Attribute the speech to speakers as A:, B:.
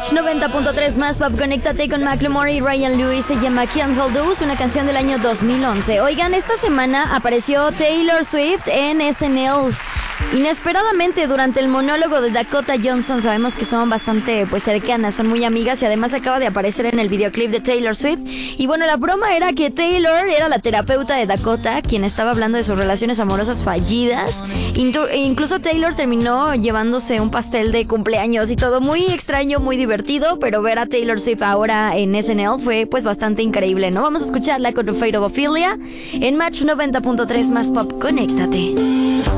A: Match 90.3 más pop, conéctate con Macklemore y Ryan Lewis. Se llama Can't Hold Us, una canción del año 2011. Oigan, esta semana apareció Taylor Swift en SNL. Inesperadamente durante el monólogo de Dakota Johnson. Sabemos que son bastante cercanas, son muy amigas y además acaba de aparecer en el videoclip de Taylor Swift. Y bueno, la broma era que Taylor era la terapeuta de Dakota, quien estaba hablando de sus relaciones amorosas fallidas. Incluso Taylor terminó llevándose un pastel de cumpleaños y todo muy extraño, muy divertido, pero ver a Taylor Swift ahora en SNL fue bastante increíble, ¿no? Vamos a escucharla con The Fate of Ophelia en Match 90.3 más pop, conéctate.